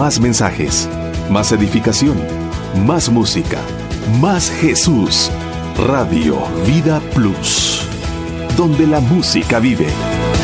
más mensajes, más edificación, más música, más Jesús. Radio Vida Plus, donde la música vive.